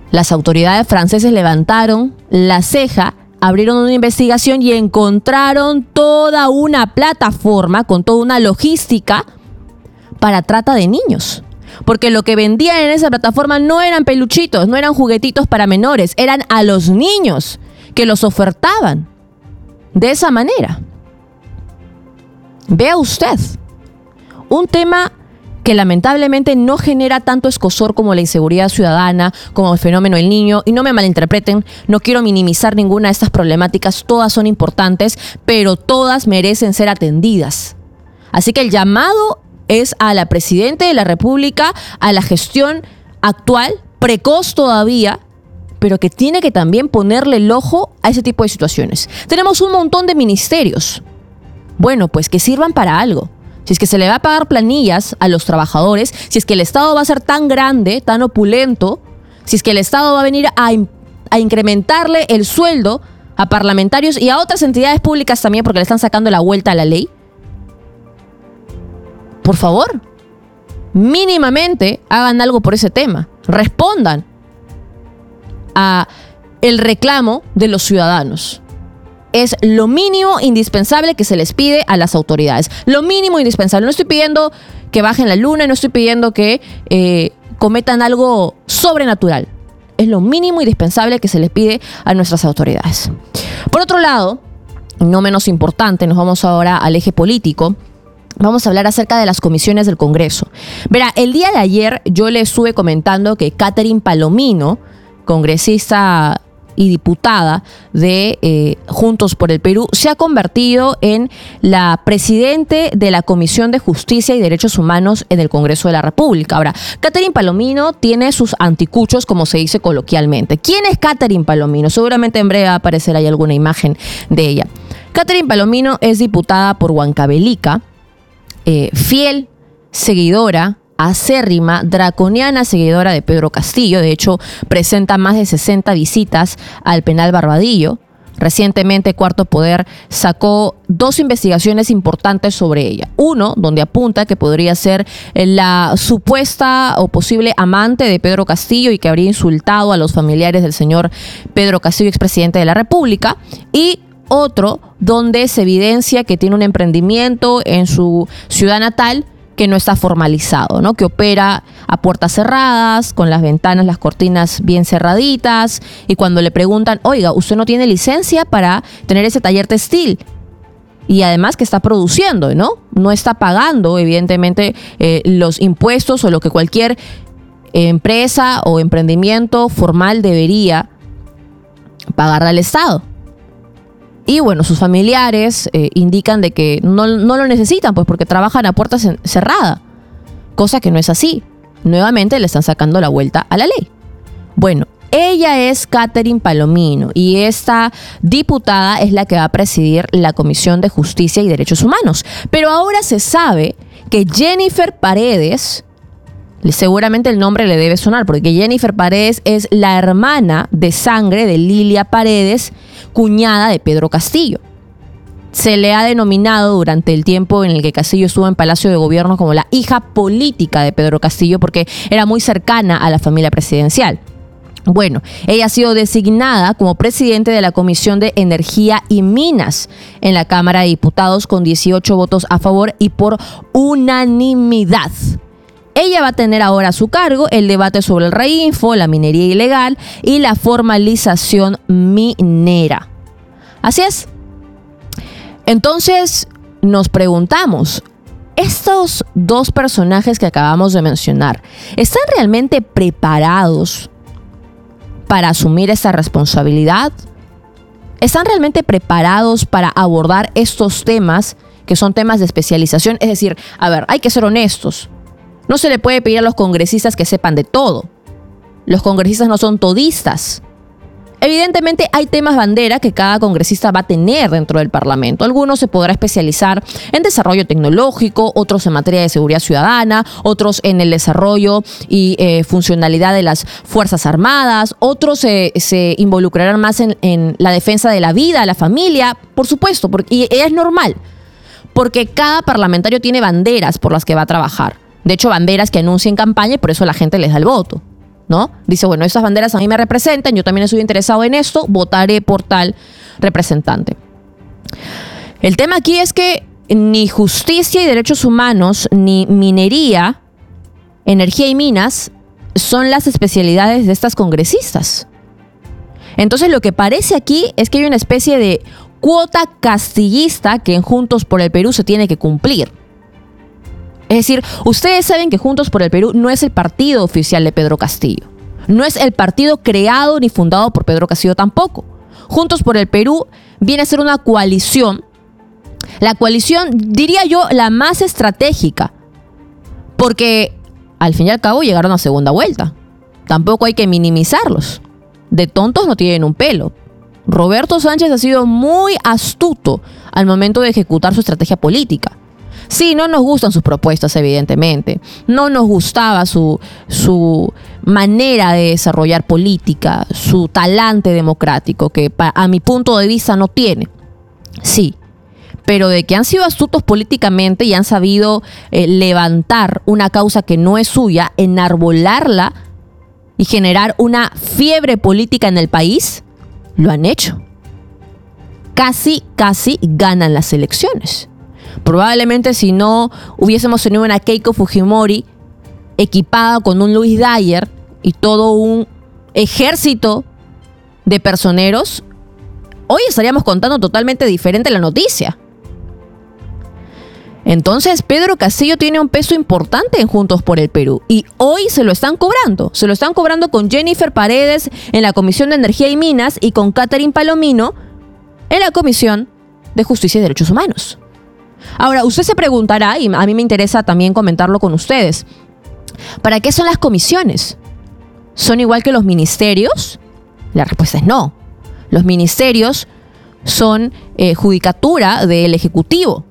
Las autoridades francesas levantaron la ceja, abrieron una investigación y encontraron toda una plataforma con toda una logística para trata de niños. Porque lo que vendían en esa plataforma no eran peluchitos, no eran juguetitos para menores, eran a los niños que los ofertaban de esa manera. Vea usted, un tema que lamentablemente no genera tanto escozor como la inseguridad ciudadana, como el fenómeno del niño. Y no me malinterpreten, no quiero minimizar ninguna de estas problemáticas, todas son importantes, pero todas merecen ser atendidas. Así que el llamado es a la Presidenta de la República, a la gestión actual, precoz todavía, pero que tiene que también ponerle el ojo a ese tipo de situaciones. Tenemos un montón de ministerios. Bueno, pues que sirvan para algo. Si es que se le va a pagar planillas a los trabajadores, si es que el Estado va a ser tan grande, tan opulento, si es que el Estado va a venir a incrementarle el sueldo a parlamentarios y a otras entidades públicas también porque le están sacando la vuelta a la ley, por favor, mínimamente hagan algo por ese tema. Respondan a el reclamo de los ciudadanos. Es lo mínimo indispensable que se les pide a las autoridades. Lo mínimo indispensable. No estoy pidiendo que bajen la luna, no estoy pidiendo que cometan algo sobrenatural. Es lo mínimo indispensable que se les pide a nuestras autoridades. Por otro lado, no menos importante, nos vamos ahora al eje político. Vamos a hablar acerca de las comisiones del Congreso. Verá, el día de ayer yo le estuve comentando que Catherine Palomino, congresista y diputada de Juntos por el Perú, se ha convertido en la presidente de la Comisión de Justicia y Derechos Humanos en el Congreso de la República. Ahora, Catherine Palomino tiene sus anticuchos, como se dice coloquialmente. ¿Quién es Catherine Palomino? Seguramente en breve va a aparecer ahí alguna imagen de ella. Catherine Palomino es diputada por Huancavelica, fiel seguidora, acérrima, draconiana seguidora de Pedro Castillo. De hecho, presenta más de 60 visitas al penal Barbadillo. Recientemente, Cuarto Poder sacó 2 investigaciones importantes sobre ella. Uno, donde apunta que podría ser la supuesta o posible amante de Pedro Castillo y que habría insultado a los familiares del señor Pedro Castillo, expresidente de la República. Y otro, donde se evidencia que tiene un emprendimiento en su ciudad natal que no está formalizado, ¿no? Que opera a puertas cerradas, con las ventanas, las cortinas bien cerraditas, y cuando le preguntan, oiga, ¿usted no tiene licencia para tener ese taller textil? Y además que está produciendo, ¿no? No está pagando, evidentemente, los impuestos o lo que cualquier empresa o emprendimiento formal debería pagarle al Estado. Y bueno, sus familiares indican de que no lo necesitan, pues porque trabajan a puerta cerrada, cosa que no es así. Nuevamente le están sacando la vuelta a la ley. Bueno, ella es Catherine Palomino y esta diputada es la que va a presidir la Comisión de Justicia y Derechos Humanos. Pero ahora se sabe que Jennifer Paredes, seguramente el nombre le debe sonar, porque Jennifer Paredes es la hermana de sangre de Lilia Paredes, cuñada de Pedro Castillo. Se le ha denominado durante el tiempo en el que Castillo estuvo en Palacio de Gobierno como la hija política de Pedro Castillo, porque era muy cercana a la familia presidencial. Bueno, ella ha sido designada como presidente de la Comisión de Energía y Minas en la Cámara de Diputados con 18 votos a favor y por unanimidad. Ella va a tener ahora a su cargo el debate sobre el reinfo, la minería ilegal y la formalización minera. Así es. Entonces nos preguntamos, ¿estos 2 personajes que acabamos de mencionar están realmente preparados para asumir esta responsabilidad? ¿Están realmente preparados para abordar estos temas que son temas de especialización? Es decir, a ver, hay que ser honestos. No se le puede pedir a los congresistas que sepan de todo. Los congresistas no son todistas. Evidentemente hay temas bandera que cada congresista va a tener dentro del Parlamento. Algunos se podrá especializar en desarrollo tecnológico, otros en materia de seguridad ciudadana, otros en el desarrollo y funcionalidad de las Fuerzas Armadas, otros se involucrarán más en la defensa de la vida, la familia, por supuesto, y es normal, porque cada parlamentario tiene banderas por las que va a trabajar. De hecho, banderas que anuncian campaña y por eso la gente les da el voto. ¿no? Dice, bueno, esas banderas a mí me representan, yo también estoy interesado en esto, votaré por tal representante. El tema aquí es que ni justicia y derechos humanos, ni minería, energía y minas son las especialidades de estas congresistas. Entonces lo que parece aquí es que hay una especie de cuota castillista que en Juntos por el Perú se tiene que cumplir. Es decir, ustedes saben que Juntos por el Perú no es el partido oficial de Pedro Castillo. No es el partido creado ni fundado por Pedro Castillo tampoco. Juntos por el Perú viene a ser una coalición. La coalición, diría yo, la más estratégica. Porque, al fin y al cabo, llegaron a segunda vuelta. Tampoco hay que minimizarlos. De tontos no tienen un pelo. Roberto Sánchez ha sido muy astuto al momento de ejecutar su estrategia política. Sí, no nos gustan sus propuestas, evidentemente. No nos gustaba su manera de desarrollar política, su talante democrático, que a mi punto de vista no tiene. Sí, pero de que han sido astutos políticamente y han sabido levantar una causa que no es suya, enarbolarla y generar una fiebre política en el país, lo han hecho. Casi ganan las elecciones. Probablemente si no hubiésemos tenido una Keiko Fujimori equipada con un Luis Dyer y todo un ejército de personeros, hoy estaríamos contando totalmente diferente la noticia. Entonces Pedro Castillo tiene un peso importante en Juntos por el Perú y hoy se lo están cobrando. Se lo están cobrando con Jennifer Paredes en la Comisión de Energía y Minas y con Catherine Palomino en la Comisión de Justicia y Derechos Humanos. Ahora, usted se preguntará, y a mí me interesa también comentarlo con ustedes, ¿para qué son las comisiones? ¿Son igual que los ministerios? La respuesta es no. Los ministerios son judicatura del Ejecutivo.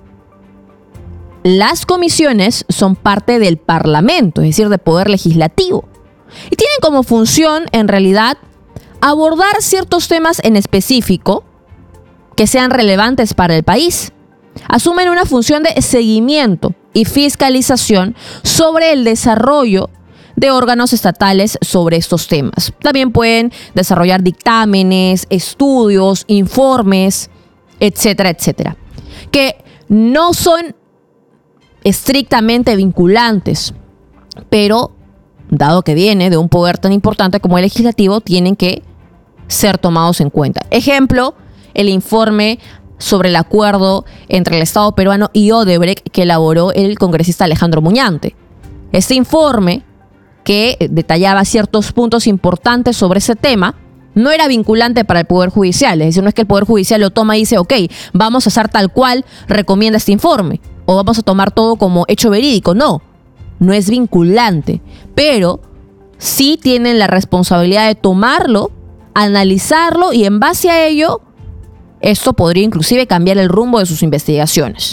Las comisiones son parte del Parlamento, es decir, del Poder Legislativo. Y tienen como función, en realidad, abordar ciertos temas en específico que sean relevantes para el país. Asumen una función de seguimiento y fiscalización sobre el desarrollo de órganos estatales sobre estos temas. También pueden desarrollar dictámenes, estudios, informes, etcétera, etcétera, que no son estrictamente vinculantes, pero dado que viene de un poder tan importante como el legislativo, tienen que ser tomados en cuenta. Ejemplo, el informe sobre el acuerdo entre el Estado peruano y Odebrecht que elaboró el congresista Alejandro Muñante. Este informe, que detallaba ciertos puntos importantes sobre ese tema, no era vinculante para el Poder Judicial. Es decir, no es que el Poder Judicial lo toma y dice, ok, vamos a hacer tal cual recomienda este informe, o vamos a tomar todo como hecho verídico. No es vinculante, pero sí tienen la responsabilidad de tomarlo, analizarlo y en base a ello, esto podría inclusive cambiar el rumbo de sus investigaciones.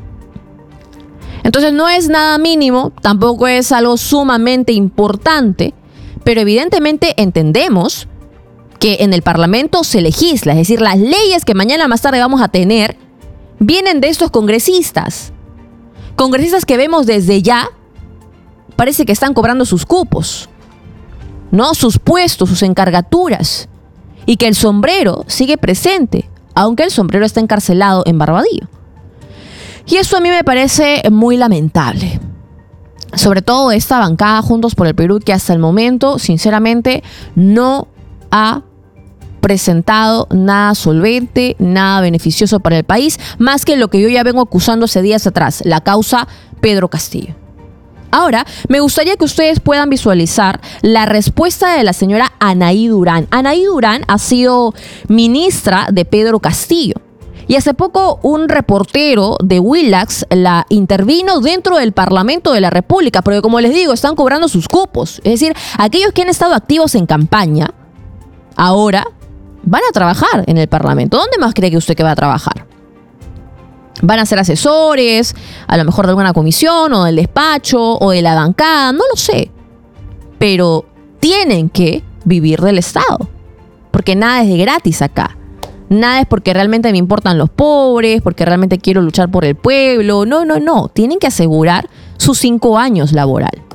Entonces no es nada mínimo, tampoco es algo sumamente importante, pero evidentemente entendemos que en el Parlamento se legisla, es decir, las leyes que mañana más tarde vamos a tener vienen de estos congresistas. Congresistas que vemos desde ya, parece que están cobrando sus cupos, ¿no? Sus puestos, sus encargaturas, y que el sombrero sigue presente, aunque el sombrero está encarcelado en Barbadillo. Y eso a mí me parece muy lamentable. Sobre todo esta bancada Juntos por el Perú, que hasta el momento, sinceramente, no ha presentado nada solvente, nada beneficioso para el país, más que lo que yo ya vengo acusando hace días atrás, la causa Pedro Castillo. Ahora, me gustaría que ustedes puedan visualizar la respuesta de la señora Anaí Durán. Anaí Durán ha sido ministra de Pedro Castillo. Y hace poco un reportero de Willax la intervino dentro del Parlamento de la República, porque como les digo, están cobrando sus cupos. Es decir, aquellos que han estado activos en campaña, ahora van a trabajar en el Parlamento. ¿Dónde más cree que usted que va a trabajar? Van a ser asesores, a lo mejor de alguna comisión o del despacho o de la bancada, no lo sé. Pero tienen que vivir del Estado, porque nada es de gratis acá. Nada es porque realmente me importan los pobres, porque realmente quiero luchar por el pueblo. No. Tienen que asegurar sus 5 años laboral.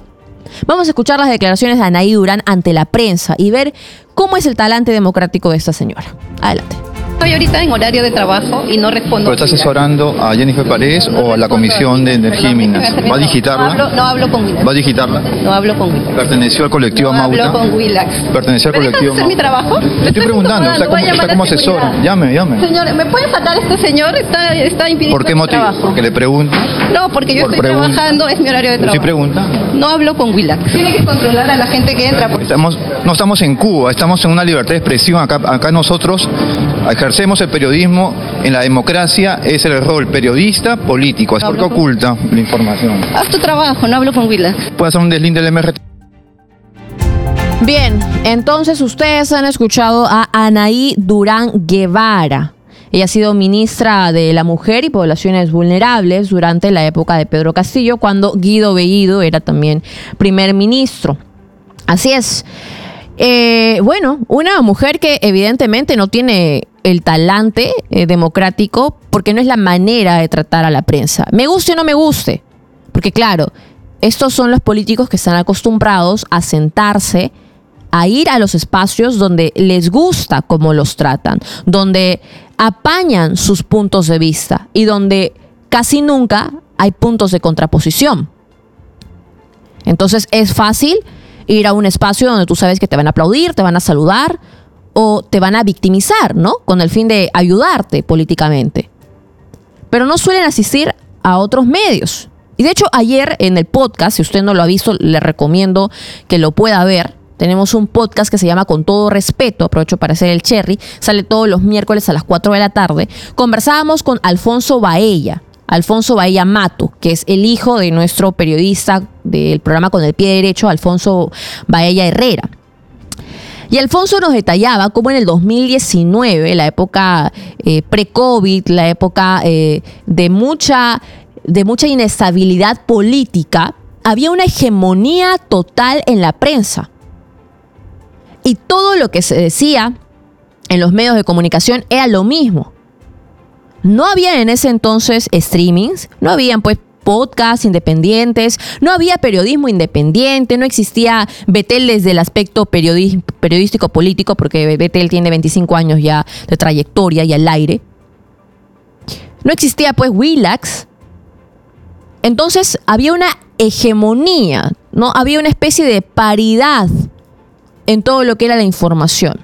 Vamos a escuchar las declaraciones de Anaí Durán ante la prensa y ver cómo es el talante democrático de esta señora. Adelante. Estoy ahorita en horario de trabajo y no respondo. ¿Pero estás asesorando a Jennifer Paredes o a la Comisión de Energía y Minas? ¿Va a digitarla? No hablo con Willax. ¿Va a digitarla? No hablo con Willax. ¿Perteneció al colectivo No Amauta? hablo con Willax. ¿Perteneció al colectivo hacer mi trabajo? Le estoy preguntando, está como asesora. Llame. Señor, ¿me puede faltar este señor? Está impidiendo ¿Por qué mi motivo? trabajo. Porque le pregunto. No, porque yo estoy trabajando, es mi horario de trabajo. Estoy preguntando. No hablo con Willax. Tiene que controlar a la gente que entra. No estamos en Cuba, estamos en una libertad de expresión. Acá nosotros ejercemos el periodismo. En la democracia es el rol periodista político. ¿Por qué oculta la información? Haz tu trabajo, no hablo con Willax. ¿Puede hacer un deslinde del MRT? Bien, entonces ustedes han escuchado a Anaí Durán Guevara. Ella ha sido ministra de la Mujer y Poblaciones Vulnerables durante la época de Pedro Castillo, cuando Guido Bellido era también primer ministro. Así es. Bueno, una mujer que evidentemente no tiene el talante democrático, porque no es la manera de tratar a la prensa. Me guste o no me guste. Porque claro, estos son los políticos que están acostumbrados a sentarse, a ir a los espacios donde les gusta cómo los tratan, donde apañan sus puntos de vista y donde casi nunca hay puntos de contraposición. Entonces es fácil ir a un espacio donde tú sabes que te van a aplaudir, te van a saludar o te van a victimizar, ¿no? Con el fin de ayudarte políticamente. Pero no suelen asistir a otros medios. Y de hecho ayer en el podcast, si usted no lo ha visto, le recomiendo que lo pueda ver. Tenemos un podcast que se llama Con Todo Respeto, aprovecho para hacer el cherry, sale todos los miércoles a las 4 de la tarde. Conversábamos con Alfonso Baella Mato, que es el hijo de nuestro periodista del programa Con el Pie Derecho, Alfonso Baella Herrera. Y Alfonso nos detallaba cómo en el 2019, la época pre-COVID, la época de mucha inestabilidad política, había una hegemonía total en la prensa. Y todo lo que se decía en los medios de comunicación era lo mismo. No había en ese entonces streamings, no habían pues podcasts independientes, no había periodismo independiente, no existía Betel desde el aspecto periodístico político, porque Betel tiene 25 años ya de trayectoria y al aire. No existía pues Willax. Entonces había una hegemonía, ¿no? Había una especie de paridad en todo lo que era la información.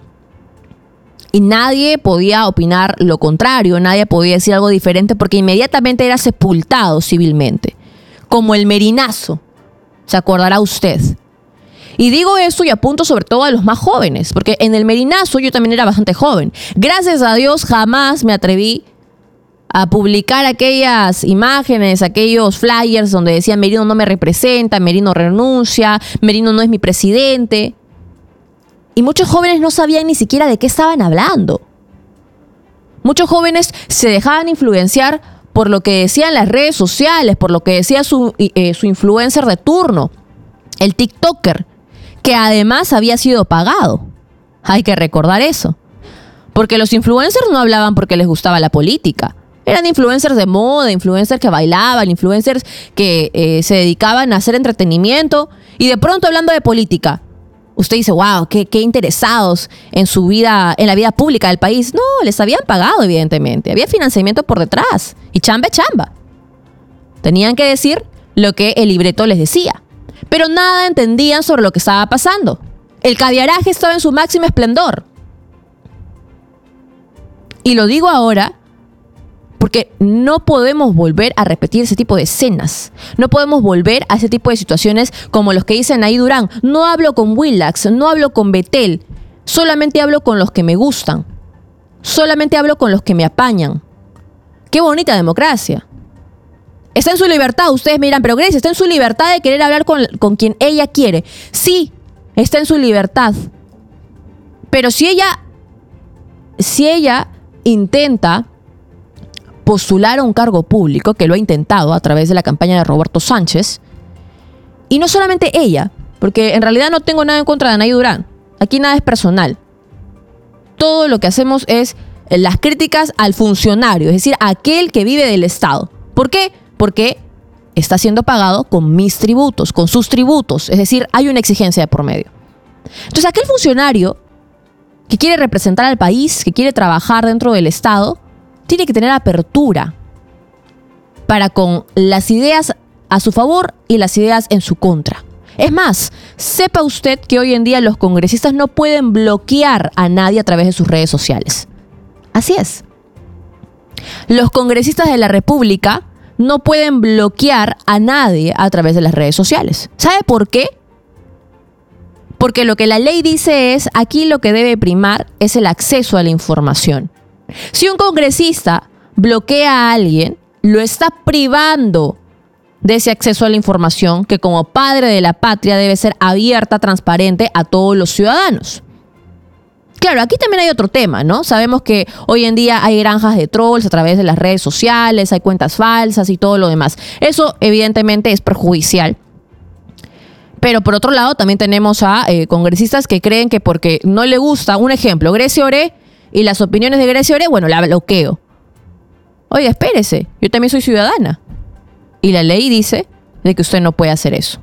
Y nadie podía opinar lo contrario, nadie podía decir algo diferente porque inmediatamente era sepultado civilmente. Como el merinazo, se acordará usted. Y digo esto y apunto sobre todo a los más jóvenes, porque en el merinazo yo también era bastante joven. Gracias a Dios jamás me atreví a publicar aquellas imágenes, aquellos flyers donde decían Merino no me representa, Merino renuncia, Merino no es mi presidente. Y muchos jóvenes no sabían ni siquiera de qué estaban hablando. Muchos jóvenes se dejaban influenciar por lo que decían las redes sociales, por lo que decía su influencer de turno, el TikToker, que además había sido pagado. Hay que recordar eso. Porque los influencers no hablaban porque les gustaba la política. Eran influencers de moda, influencers que bailaban, influencers que se dedicaban a hacer entretenimiento. Y de pronto hablando de política, usted dice, wow, qué interesados en su vida, en la vida pública del país. No, les habían pagado, evidentemente. Había financiamiento por detrás. Y chamba es chamba. Tenían que decir lo que el libreto les decía. Pero nada entendían sobre lo que estaba pasando. El caviaraje estaba en su máximo esplendor. Y lo digo ahora porque no podemos volver a repetir ese tipo de escenas. No podemos volver a ese tipo de situaciones como los que dice Anaí Durán. No hablo con Willax, no hablo con Betel. Solamente hablo con los que me gustan. Solamente hablo con los que me apañan. Qué bonita democracia. Está en su libertad. Ustedes me dirán, pero Grecia, está en su libertad de querer hablar con quien ella quiere. Sí, está en su libertad. Pero si ella intenta postular a un cargo público, que lo ha intentado a través de la campaña de Roberto Sánchez, y no solamente ella, porque en realidad no tengo nada en contra de Anaí Durán, aquí nada es personal. Todo lo que hacemos es las críticas al funcionario, es decir, a aquel que vive del Estado. ¿Por qué? Porque está siendo pagado con mis tributos, con sus tributos. Es decir, hay una exigencia de por medio. Entonces, aquel funcionario que quiere representar al país, que quiere trabajar dentro del Estado, tiene que tener apertura para con las ideas a su favor y las ideas en su contra. Es más, sepa usted que hoy en día los congresistas no pueden bloquear a nadie a través de sus redes sociales. Así es. Los congresistas de la República no pueden bloquear a nadie a través de las redes sociales. ¿Sabe por qué? Porque lo que la ley dice es, aquí lo que debe primar es el acceso a la información. Si un congresista bloquea a alguien, lo está privando de ese acceso a la información que como padre de la patria debe ser abierta, transparente a todos los ciudadanos. Claro, aquí también hay otro tema, ¿no? Sabemos que hoy en día hay granjas de trolls a través de las redes sociales, hay cuentas falsas y todo lo demás. Eso evidentemente es perjudicial. Pero por otro lado también tenemos a congresistas que creen que porque no le gusta, un ejemplo, Grecia Oré y las opiniones de Grecia Oré, bueno, la bloqueo. Oiga, espérese, yo también soy ciudadana. Y la ley dice de que usted no puede hacer eso.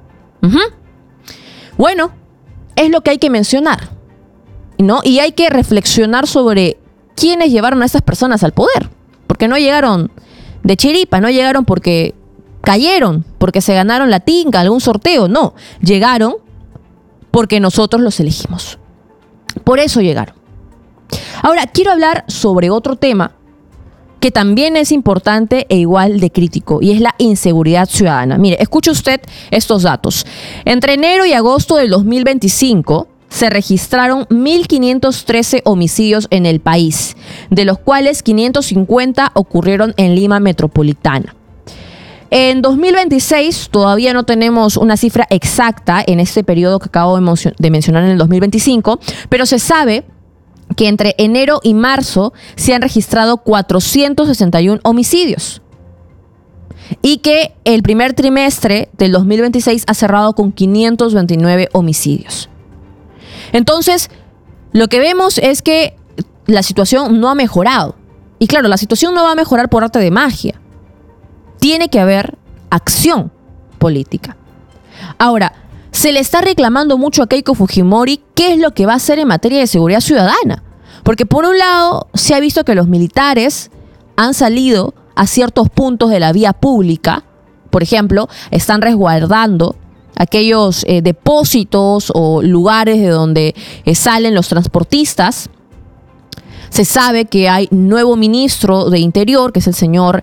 Bueno, es lo que hay que mencionar, ¿no? Y hay que reflexionar sobre quiénes llevaron a estas personas al poder. Porque no llegaron de chiripa, no llegaron porque cayeron, porque se ganaron la tinga, algún sorteo. No, llegaron porque nosotros los elegimos. Por eso llegaron. Ahora, quiero hablar sobre otro tema que también es importante e igual de crítico, y es la inseguridad ciudadana. Mire, escuche usted estos datos. Entre enero y agosto del 2025 se registraron 1.513 homicidios en el país, de los cuales 550 ocurrieron en Lima metropolitana. En 2026 todavía no tenemos una cifra exacta en este periodo que acabo de mencionar en el 2025, pero se sabe que entre enero y marzo se han registrado 461 homicidios y que el primer trimestre del 2026 ha cerrado con 529 homicidios. Entonces, lo que vemos es que la situación no ha mejorado. Y claro, la situación no va a mejorar por arte de magia. Tiene que haber acción política. Ahora, se le está reclamando mucho a Keiko Fujimori qué es lo que va a hacer en materia de seguridad ciudadana. Porque por un lado se ha visto que los militares han salido a ciertos puntos de la vía pública. Por ejemplo, están resguardando aquellos depósitos o lugares de donde salen los transportistas. Se sabe que hay nuevo ministro de Interior, que es el señor...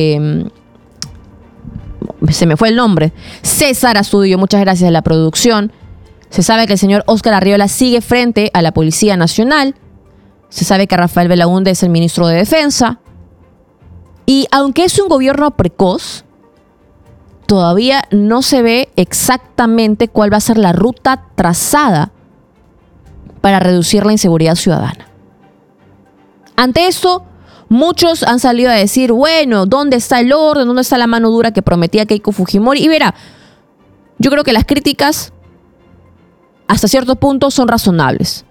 se me fue el nombre, César Astudillo, muchas gracias a la producción. Se sabe que el señor Óscar Arriola sigue frente a la Policía Nacional. Se sabe que Rafael Belaúnde es el ministro de Defensa. Y aunque es un gobierno precoz, todavía no se ve exactamente cuál va a ser la ruta trazada para reducir la inseguridad ciudadana. Ante esto, muchos han salido a decir, bueno, ¿dónde está el orden? ¿Dónde está la mano dura que prometía Keiko Fujimori? Y verá, yo creo que las críticas hasta cierto punto son razonables.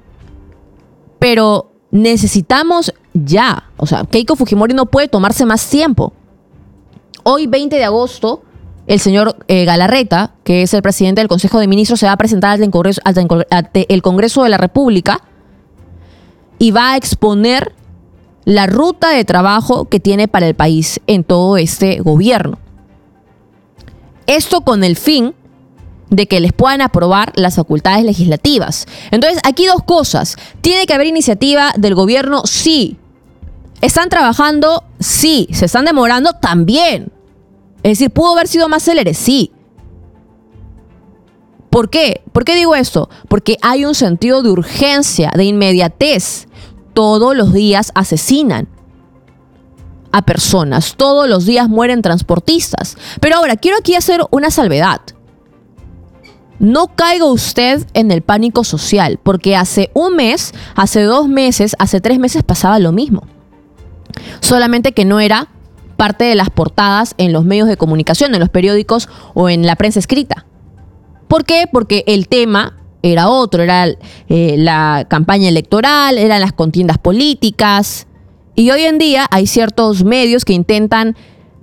Pero necesitamos ya. O sea, Keiko Fujimori no puede tomarse más tiempo. Hoy, 20 de agosto, el señor Galarreta, que es el presidente del Consejo de Ministros, se va a presentar ante el Congreso de la República y va a exponer la ruta de trabajo que tiene para el país en todo este gobierno. Esto con el fin de que les puedan aprobar las facultades legislativas. Entonces, aquí dos cosas. ¿Tiene que haber iniciativa del gobierno? Sí. ¿Están trabajando? Sí. ¿Se están demorando? También. Es decir, ¿pudo haber sido más célere? Sí. ¿Por qué? ¿Por qué digo esto? Porque hay un sentido de urgencia, de inmediatez. Todos los días asesinan a personas. Todos los días mueren transportistas. Pero ahora, quiero aquí hacer una salvedad. No caiga usted en el pánico social, porque hace un mes, hace 2 meses, hace 3 meses pasaba lo mismo. Solamente que no era parte de las portadas en los medios de comunicación, en los periódicos o en la prensa escrita. ¿Por qué? Porque el tema era otro, era la campaña electoral, eran las contiendas políticas. Y hoy en día hay ciertos medios que intentan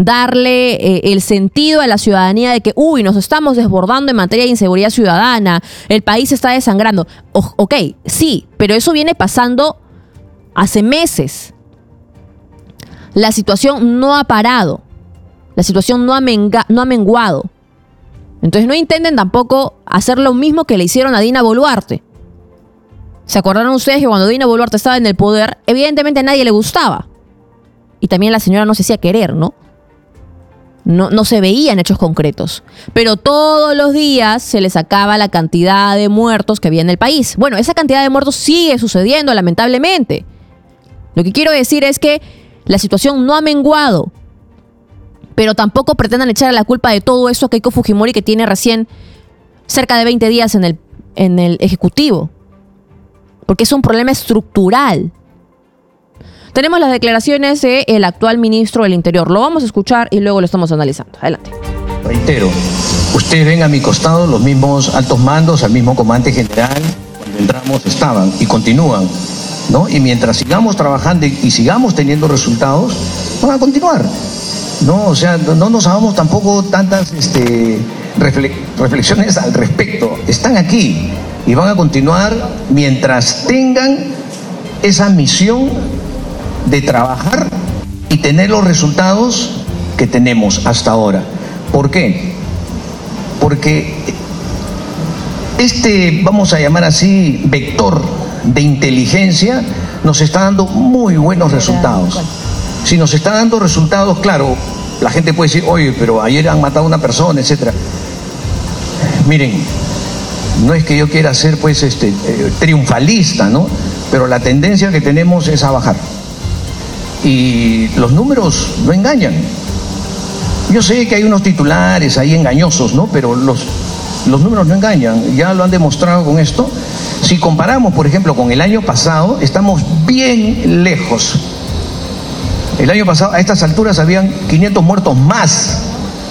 darle el sentido a la ciudadanía de que, nos estamos desbordando en materia de inseguridad ciudadana, el país se está desangrando. Ok, sí, pero eso viene pasando hace meses. La situación no ha parado, la situación no ha menguado. Entonces no intenten tampoco hacer lo mismo que le hicieron a Dina Boluarte. ¿Se acordaron ustedes que cuando Dina Boluarte estaba en el poder, evidentemente a nadie le gustaba? Y también la señora no se hacía querer, ¿no? No se veían hechos concretos. Pero todos los días se le sacaba la cantidad de muertos que había en el país. Bueno, esa cantidad de muertos sigue sucediendo, lamentablemente. Lo que quiero decir es que la situación no ha menguado. Pero tampoco pretendan echar la culpa de todo eso a Keiko Fujimori, que tiene recién cerca de 20 días en el Ejecutivo. Porque es un problema estructural. Tenemos las declaraciones del actual ministro del Interior. Lo vamos a escuchar y luego lo estamos analizando. Adelante. Reitero, ustedes ven a mi costado los mismos altos mandos, al mismo comandante general, cuando entramos estaban y continúan, ¿no? Y mientras sigamos trabajando y sigamos teniendo resultados, van a continuar, ¿no? O sea, no nos hagamos tampoco tantas reflexiones al respecto. Están aquí y van a continuar mientras tengan esa misión de trabajar y tener los resultados que tenemos hasta ahora. ¿Por qué? Porque vamos a llamar así, vector de inteligencia nos está dando muy buenos resultados. Si nos está dando resultados, claro, la gente puede decir, oye, pero ayer han matado a una persona, etcétera. Miren, no es que yo quiera ser pues triunfalista, ¿no? Pero la tendencia que tenemos es a bajar. Y los números no engañan. Yo sé que hay unos titulares ahí engañosos, ¿no? Pero los números no engañan, ya lo han demostrado con esto. Si comparamos, por ejemplo, con el año pasado, estamos bien lejos. El año pasado, a estas alturas, habían 500 muertos más.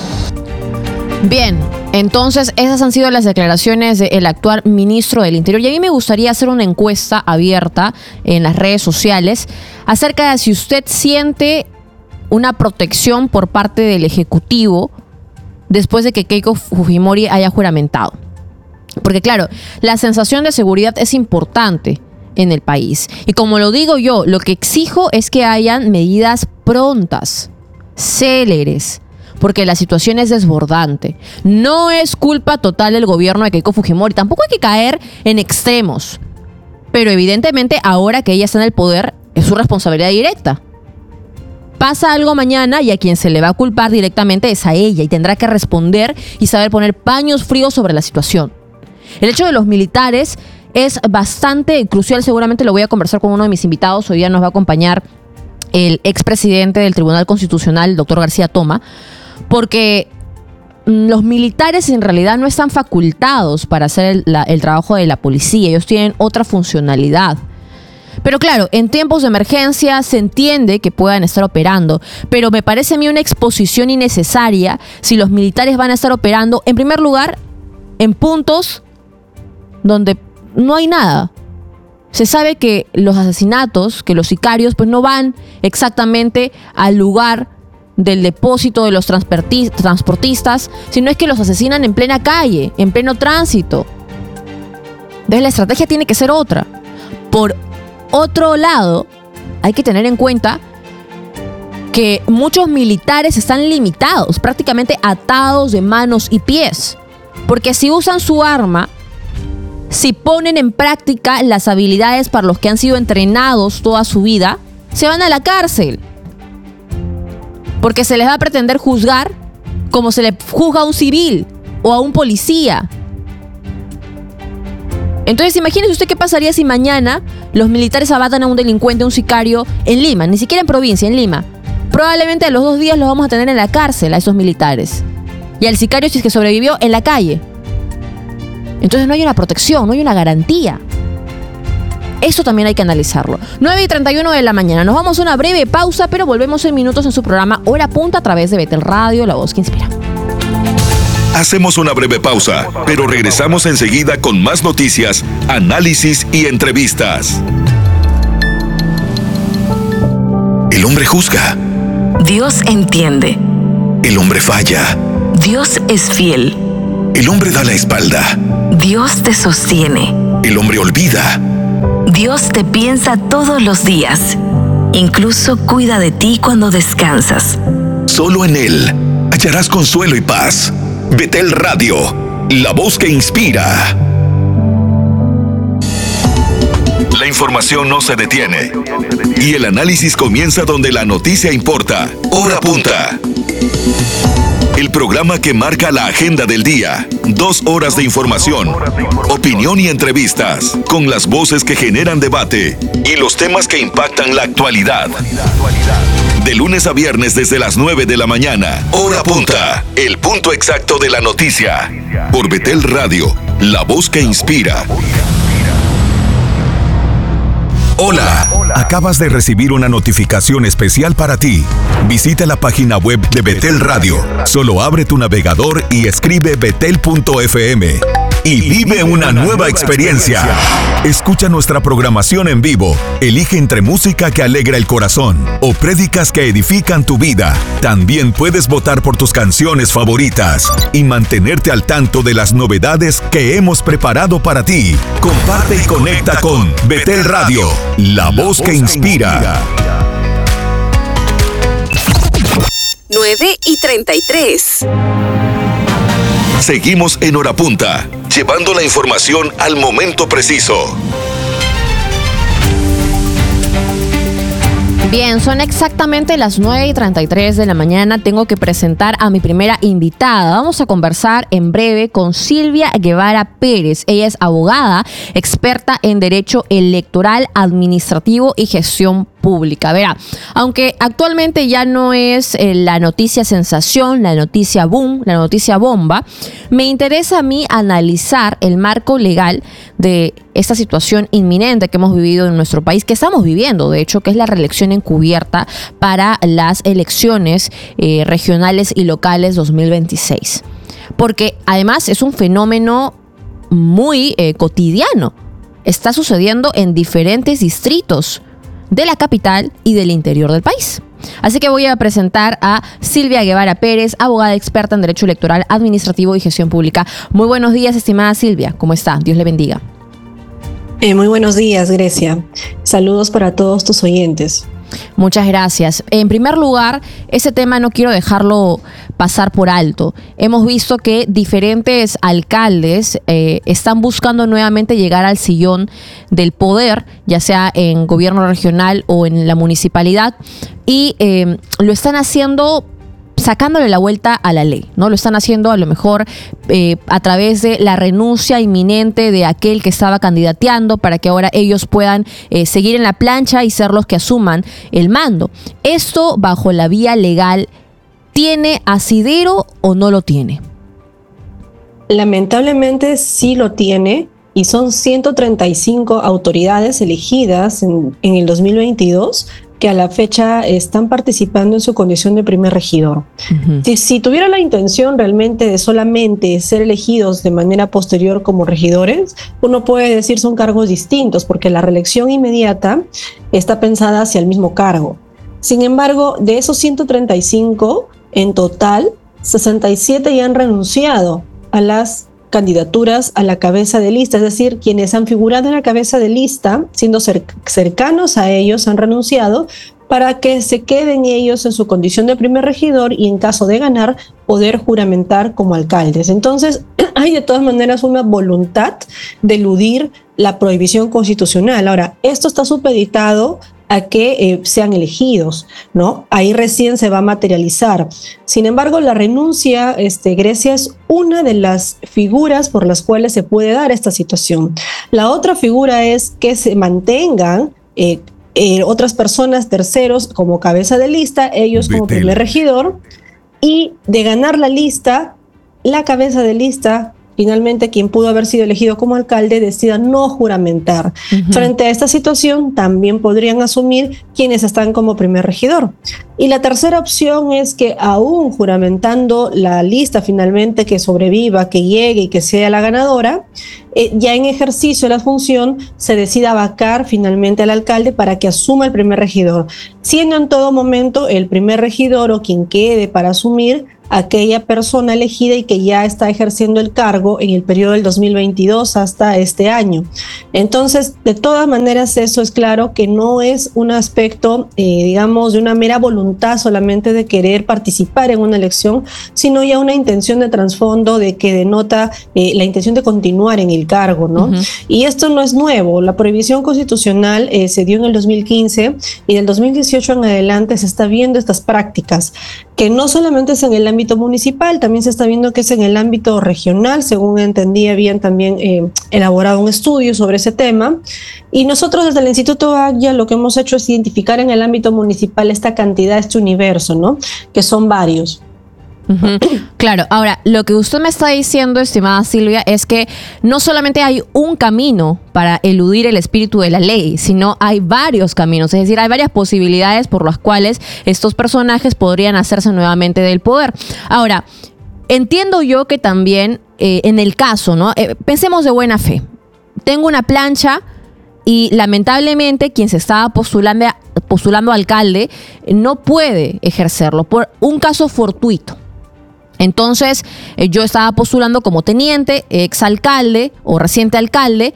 Bien, entonces esas han sido las declaraciones del actual ministro del Interior. Y a mí me gustaría hacer una encuesta abierta en las redes sociales acerca de si usted siente una protección por parte del Ejecutivo después de que Keiko Fujimori haya juramentado. Porque claro, la sensación de seguridad es importante en el país. Y como lo digo yo, lo que exijo es que hayan medidas prontas, céleres, porque la situación es desbordante. No es culpa total del gobierno de Keiko Fujimori. Tampoco hay que caer en extremos. Pero evidentemente, ahora que ella está en el poder, es su responsabilidad directa. Pasa algo mañana y a quien se le va a culpar directamente es a ella y tendrá que responder y saber poner paños fríos sobre la situación. El hecho de los militares es bastante crucial. Seguramente lo voy a conversar con uno de mis invitados. Hoy día nos va a acompañar el expresidente del Tribunal Constitucional, el doctor García Toma, porque los militares en realidad no están facultados para hacer el trabajo de la policía. Ellos tienen otra funcionalidad. Pero claro, en tiempos de emergencia se entiende que puedan estar operando, pero me parece a mí una exposición innecesaria si los militares van a estar operando, en primer lugar, en puntos donde no hay nada. Se sabe que los asesinatos, que los sicarios, pues no van exactamente al lugar del depósito de los transportistas, sino es que los asesinan en plena calle, en pleno tránsito. Entonces la estrategia tiene que ser otra. Por otro lado, hay que tener en cuenta que muchos militares están limitados, prácticamente atados de manos y pies, porque si usan su arma, si ponen en práctica las habilidades para los que han sido entrenados toda su vida, se van a la cárcel. Porque se les va a pretender juzgar como se le juzga a un civil o a un policía. Entonces imagínese usted qué pasaría si mañana los militares abatan a un delincuente, un sicario en Lima, ni siquiera en provincia, en Lima. Probablemente a los 2 días los vamos a tener en la cárcel a esos militares. Y al sicario, si es que sobrevivió, en la calle. Entonces no hay una protección, no hay una garantía. Eso también hay que analizarlo. 9:31 de la mañana. Nos vamos a una breve pausa, pero volvemos en minutos en su programa Hora Punta a través de Betel Radio, la voz que inspira. Hacemos una breve pausa, pero regresamos enseguida con más noticias, análisis y entrevistas. El hombre juzga. Dios entiende. El hombre falla. Dios es fiel. El hombre da la espalda. Dios te sostiene. El hombre olvida. Dios te piensa todos los días. Incluso cuida de ti cuando descansas. Solo en Él hallarás consuelo y paz. Betel Radio, la voz que inspira. La información no se detiene y el análisis comienza donde la noticia importa. Hora Punta. El programa que marca la agenda del día. 2 horas de información, opinión y entrevistas con las voces que generan debate y los temas que impactan la actualidad. De lunes a viernes desde las 9 de la mañana. Hora Punta, el punto exacto de la noticia. Por Betel Radio, la voz que inspira. Hola. Acabas de recibir una notificación especial para ti. Visita la página web de Betel Radio. Solo abre tu navegador y escribe betel.fm. Y vive una nueva experiencia. Escucha nuestra programación en vivo. Elige entre música que alegra el corazón o prédicas que edifican tu vida. También puedes votar por tus canciones favoritas y mantenerte al tanto de las novedades que hemos preparado para ti. Comparte y conecta con Betel Radio, la voz que inspira. 9:33. Seguimos en Hora Punta, llevando la información al momento preciso. Bien, son exactamente las 9:33 de la mañana. Tengo que presentar a mi primera invitada. Vamos a conversar en breve con Silvia Guevara Pérez. Ella es abogada, experta en Derecho Electoral, Administrativo y Gestión Pública. Verá, aunque actualmente ya no es la noticia sensación, la noticia boom, la noticia bomba, me interesa a mí analizar el marco legal de esta situación inminente que hemos vivido en nuestro país, que estamos viviendo, de hecho, que es la reelección encubierta para las elecciones regionales y locales 2026. Porque además es un fenómeno muy cotidiano. Está sucediendo en diferentes distritos de la capital y del interior del país. Así que voy a presentar a Silvia Guevara Pérez, abogada experta en Derecho Electoral, Administrativo y Gestión Pública. Muy buenos días, estimada Silvia. ¿Cómo está? Dios le bendiga. Muy buenos días, Grecia. Saludos para todos tus oyentes. Muchas gracias. En primer lugar, ese tema no quiero dejarlo pasar por alto. Hemos visto que diferentes alcaldes están buscando nuevamente llegar al sillón del poder, ya sea en gobierno regional o en la municipalidad, y lo están haciendo sacándole la vuelta a la ley, ¿no? Lo están haciendo a lo mejor a través de la renuncia inminente de aquel que estaba candidateando para que ahora ellos puedan seguir en la plancha y ser los que asuman el mando. ¿Esto bajo la vía legal tiene asidero o no lo tiene? Lamentablemente sí lo tiene, y son 135 autoridades elegidas en el 2022 que a la fecha están participando en su condición de primer regidor. Uh-huh. Si tuviera la intención realmente de solamente ser elegidos de manera posterior como regidores, uno puede decir son cargos distintos, porque la reelección inmediata está pensada hacia el mismo cargo. Sin embargo, de esos 135, en total, 67 ya han renunciado a las candidaturas a la cabeza de lista, es decir, quienes han figurado en la cabeza de lista, siendo cercanos a ellos, han renunciado para que se queden ellos en su condición de primer regidor y en caso de ganar, poder juramentar como alcaldes. Entonces, hay de todas maneras una voluntad de eludir la prohibición constitucional. Ahora, esto está supeditado a que sean elegidos, ¿no? Ahí recién se va a materializar. Sin embargo, la renuncia, Grecia, es una de las figuras por las cuales se puede dar esta situación. La otra figura es que se mantengan otras personas, terceros, como cabeza de lista, ellos como primer regidor, y de ganar la lista, la cabeza de lista finalmente quien pudo haber sido elegido como alcalde decida no juramentar. Frente a esta situación, también podrían asumir quienes están como primer regidor. Y la tercera opción es que aún juramentando la lista finalmente que sobreviva, que llegue y que sea la ganadora, ya en ejercicio de la función se decida vacar finalmente al alcalde para que asuma el primer regidor, siendo en todo momento el primer regidor o quien quede para asumir aquella persona elegida y que ya está ejerciendo el cargo en el periodo del 2022 hasta este año. Entonces, de todas maneras, eso es claro que no es un aspecto, digamos, de una mera voluntad solamente de querer participar en una elección, sino ya una intención de trasfondo de que denota la intención de continuar en el cargo, ¿no? Y esto no es nuevo. La prohibición constitucional se dio en el 2015 y del 2018 en adelante se está viendo estas prácticas, que no solamente es en el ámbito municipal, también se está viendo que es en el ámbito regional. Según entendí, habían también elaborado un estudio sobre ese tema. Y nosotros desde el Instituto Aggia lo que hemos hecho es identificar en el ámbito municipal esta cantidad, este universo, ¿no? Que son varios. Claro, ahora, lo que usted me está diciendo, estimada Silvia, es que no solamente hay un camino para eludir el espíritu de la ley, sino hay varios caminos, es decir, hay varias posibilidades por las cuales estos personajes podrían hacerse nuevamente del poder. Ahora, entiendo yo que también en el caso, ¿no? Pensemos de buena fe. Tengo una plancha y lamentablemente quien se estaba postulando alcalde no puede ejercerlo por un caso fortuito. Entonces, yo estaba postulando como teniente, exalcalde o reciente alcalde.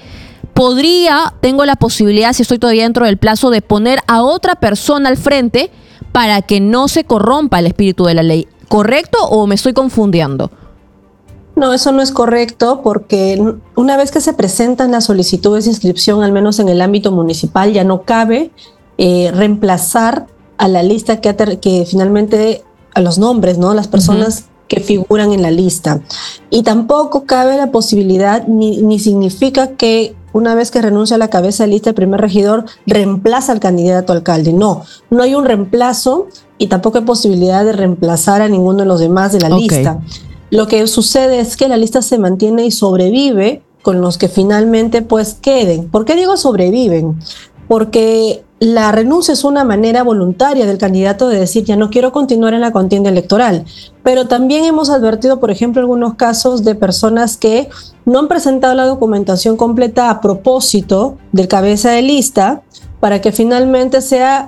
Tengo la posibilidad, si estoy todavía dentro del plazo, de poner a otra persona al frente para que no se corrompa el espíritu de la ley. ¿Correcto o me estoy confundiendo? No, eso no es correcto, porque una vez que se presentan las solicitudes de inscripción, al menos en el ámbito municipal, ya no cabe reemplazar a la lista que finalmente, a los nombres, ¿no? Las personas que figuran en la lista. Y tampoco cabe la posibilidad, ni significa que una vez que renuncia a la cabeza de lista el primer regidor, reemplaza al candidato a alcalde. No hay un reemplazo y tampoco hay posibilidad de reemplazar a ninguno de los demás de la lista. Lo que sucede es que la lista se mantiene y sobrevive con los que finalmente pues queden. ¿Por qué digo sobreviven? Porque la renuncia es una manera voluntaria del candidato de decir ya no quiero continuar en la contienda electoral, pero también hemos advertido, por ejemplo, algunos casos de personas que no han presentado la documentación completa a propósito del cabeza de lista para que finalmente sea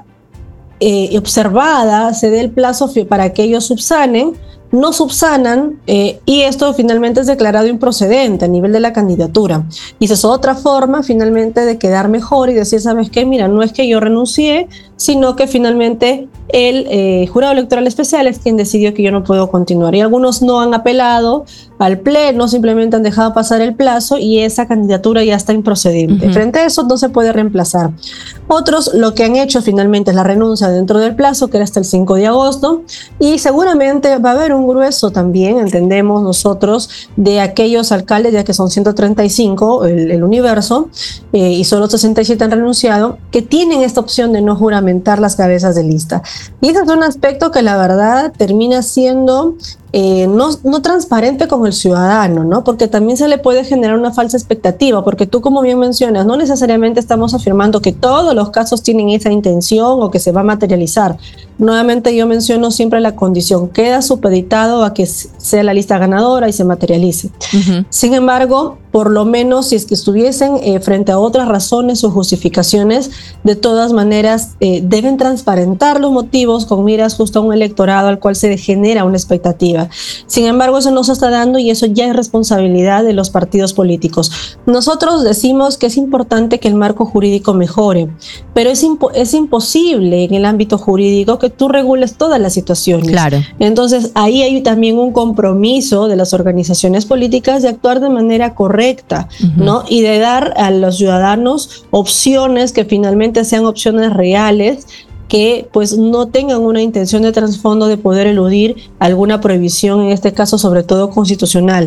observada, se dé el plazo para que ellos subsanen. No subsanan y esto finalmente es declarado improcedente a nivel de la candidatura. Y esa es otra forma finalmente de quedar mejor y decir, ¿sabes qué? Mira, no es que yo renuncié, sino que finalmente el jurado electoral especial es quien decidió que yo no puedo continuar. Y algunos no han apelado al pleno, simplemente han dejado pasar el plazo y esa candidatura ya está improcedente. Frente a eso no se puede reemplazar. Otros lo que han hecho finalmente es la renuncia dentro del plazo, que era hasta el 5 de agosto, y seguramente va a haber un grueso también, entendemos nosotros, de aquellos alcaldes, ya que son 135 el universo, y solo 67 han renunciado, que tienen esta opción de no juramentar las cabezas de lista. Y ese es un aspecto que la verdad termina siendo no transparente con el ciudadano, ¿no? Porque también se le puede generar una falsa expectativa, porque tú, como bien mencionas, no necesariamente estamos afirmando que todos los casos tienen esa intención o que se va a materializar. Nuevamente yo menciono siempre la condición, queda supeditado a que sea la lista ganadora y se materialice. Sin embargo, por lo menos si es que estuviesen frente a otras razones o justificaciones, de todas maneras deben transparentar los motivos con miras justo a un electorado al cual se genera una expectativa. Sin embargo, eso no se está dando y eso ya es responsabilidad de los partidos políticos. Nosotros decimos que es importante que el marco jurídico mejore, pero es imposible en el ámbito jurídico que tú regules todas las situaciones. Claro. Entonces, ahí hay también un compromiso de las organizaciones políticas de actuar de manera correcta, ¿no? Y de dar a los ciudadanos opciones que finalmente sean opciones reales, que pues no tengan una intención de trasfondo de poder eludir alguna prohibición, en este caso sobre todo constitucional.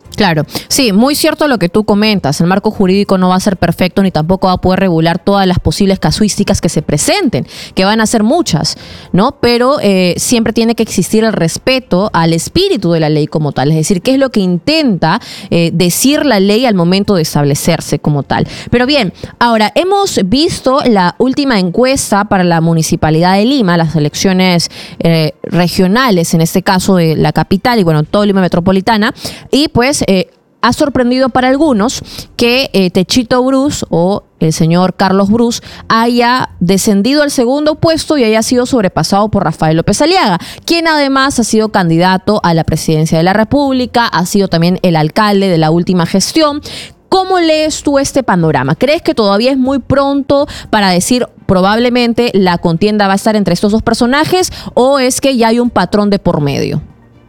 Claro, sí, muy cierto lo que tú comentas. El marco jurídico no va a ser perfecto ni tampoco va a poder regular todas las posibles casuísticas que se presenten, que van a ser muchas, ¿no? Pero siempre tiene que existir el respeto al espíritu de la ley como tal, es decir, qué es lo que intenta decir la ley al momento de establecerse como tal. Pero bien, ahora hemos visto la última encuesta para la Municipalidad de Lima, las elecciones regionales, en este caso de la capital y bueno, todo Lima metropolitana, y pues ha sorprendido para algunos que Techito Bruce o el señor Carlos Bruce haya descendido al segundo puesto y haya sido sobrepasado por Rafael López Aliaga, quien además ha sido candidato a la presidencia de la República, ha sido también el alcalde de la última gestión. ¿Cómo lees tú este panorama? ¿Crees que todavía es muy pronto para decir probablemente la contienda va a estar entre estos dos personajes o es que ya hay un patrón de por medio?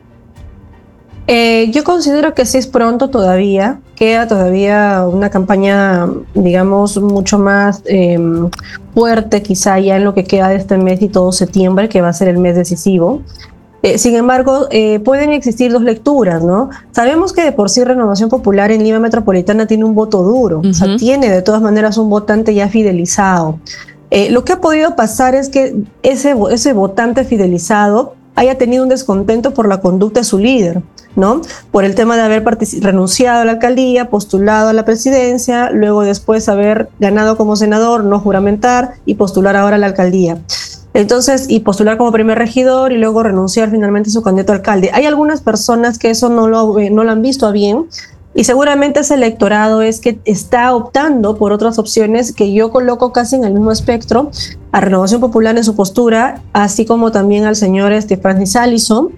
Yo considero que sí es pronto todavía, queda todavía una campaña, digamos, mucho más fuerte quizá ya en lo que queda de este mes y todo septiembre, que va a ser el mes decisivo. Sin embargo, pueden existir dos lecturas, ¿no? Sabemos que de por sí Renovación Popular en Lima Metropolitana tiene un voto duro, o sea, tiene de todas maneras un votante ya fidelizado. Lo que ha podido pasar es que ese votante fidelizado haya tenido un descontento por la conducta de su líder, ¿no? Por el tema de haber renunciado a la alcaldía, postulado a la presidencia, luego después haber ganado como senador, no juramentar y postular ahora a la alcaldía. Entonces, y postular como primer regidor y luego renunciar finalmente a su candidato a alcalde. Hay algunas personas que eso no lo han visto a bien y seguramente ese electorado es que está optando por otras opciones que yo coloco casi en el mismo espectro a Renovación Popular en su postura, así como también al señor Francis Allison,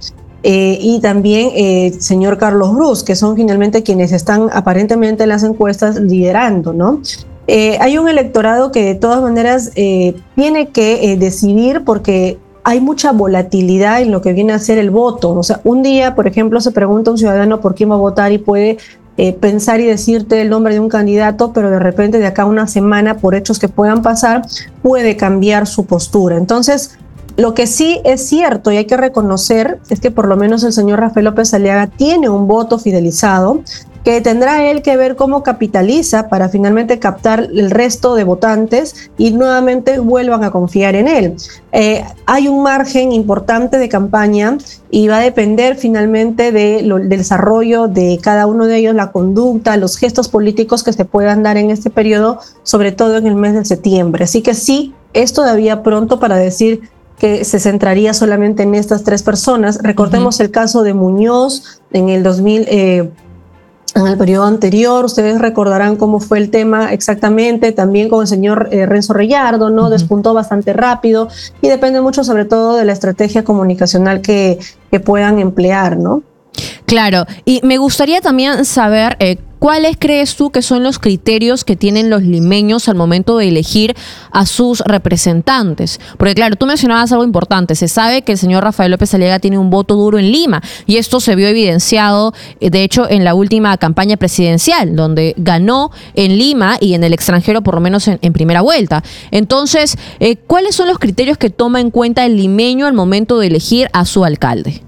y también señor Carlos Bruce, que son finalmente quienes están aparentemente en las encuestas liderando, ¿no? Hay un electorado que de todas maneras tiene que decidir porque hay mucha volatilidad en lo que viene a ser el voto. O sea, un día, por ejemplo, se pregunta a un ciudadano por quién va a votar y puede pensar y decirte el nombre de un candidato, pero de repente de acá a una semana, por hechos que puedan pasar, puede cambiar su postura. Entonces, lo que sí es cierto y hay que reconocer es que por lo menos el señor Rafael López Aliaga tiene un voto fidelizado que tendrá él que ver cómo capitaliza para finalmente captar el resto de votantes y nuevamente vuelvan a confiar en él. Hay un margen importante de campaña y va a depender finalmente del desarrollo de cada uno de ellos, la conducta, los gestos políticos que se puedan dar en este periodo, sobre todo en el mes de septiembre. Así que sí, es todavía pronto para decir que se centraría solamente en estas tres personas. Recordemos el caso de Muñoz en el 2000, en el periodo anterior. Ustedes recordarán cómo fue el tema exactamente, también con el señor Renzo Reyardo, ¿no? Despuntó bastante rápido y depende mucho sobre todo de la estrategia comunicacional que puedan emplear, ¿no? Claro, y me gustaría también saber ¿cuáles crees tú que son los criterios que tienen los limeños al momento de elegir a sus representantes? Porque claro, tú mencionabas algo importante, se sabe que el señor Rafael López Aliaga tiene un voto duro en Lima y esto se vio evidenciado, de hecho, en la última campaña presidencial, donde ganó en Lima y en el extranjero por lo menos en primera vuelta. Entonces, ¿cuáles son los criterios que toma en cuenta el limeño al momento de elegir a su alcalde?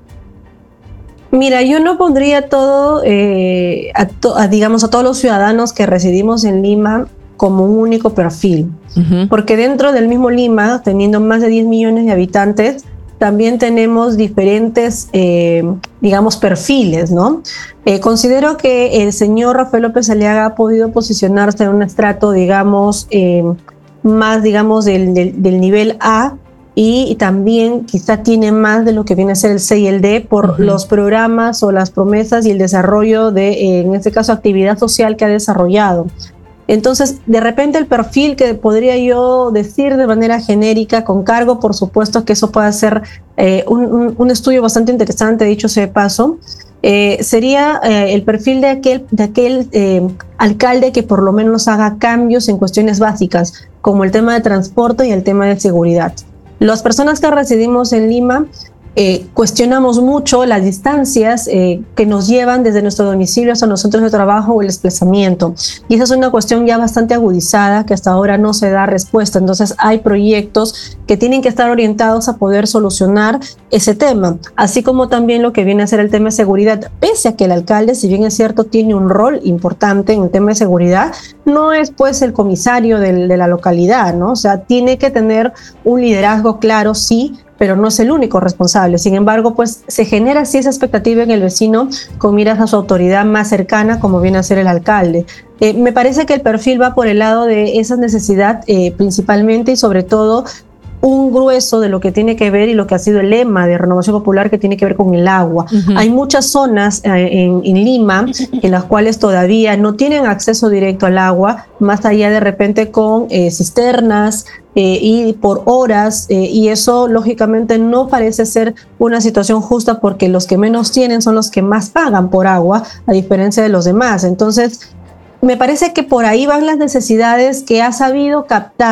Mira, yo no pondría todo, digamos, a todos los ciudadanos que residimos en Lima como un único perfil, porque dentro del mismo Lima, teniendo más de 10 millones de habitantes, también tenemos diferentes, digamos, perfiles, ¿no? Considero que el señor Rafael López Aliaga ha podido posicionarse en un estrato, digamos, más, digamos, del nivel A, y también quizá tiene más de lo que viene a ser el C y el D por los programas o las promesas y el desarrollo de, en este caso, actividad social que ha desarrollado. Entonces, de repente el perfil que podría yo decir de manera genérica, con cargo, por supuesto que eso puede ser un estudio bastante interesante, dicho sea de paso, sería el perfil de aquel alcalde que por lo menos haga cambios en cuestiones básicas, como el tema de transporte y el tema de seguridad. Las personas que residimos en Lima cuestionamos mucho las distancias que nos llevan desde nuestro domicilio hasta los centros de trabajo o el desplazamiento. Y esa es una cuestión ya bastante agudizada que hasta ahora no se da respuesta. Entonces hay proyectos que tienen que estar orientados a poder solucionar ese tema, así como también lo que viene a ser el tema de seguridad. Pese a que el alcalde, si bien es cierto, tiene un rol importante en el tema de seguridad, no es pues el comisario de la localidad, ¿no? O sea, tiene que tener un liderazgo claro, sí, pero no es el único responsable. Sin embargo, pues se genera así esa expectativa en el vecino con miras a su autoridad más cercana, como viene a ser el alcalde. Me parece que el perfil va por el lado de esa necesidad principalmente y sobre todo un grueso de lo que tiene que ver y lo que ha sido el lema de Renovación Popular que tiene que ver con el agua. Hay muchas zonas en Lima en las cuales todavía no tienen acceso directo al agua, más allá de repente con cisternas y por horas, y eso lógicamente no parece ser una situación justa porque los que menos tienen son los que más pagan por agua, a diferencia de los demás. Entonces, me parece que por ahí van las necesidades que ha sabido captar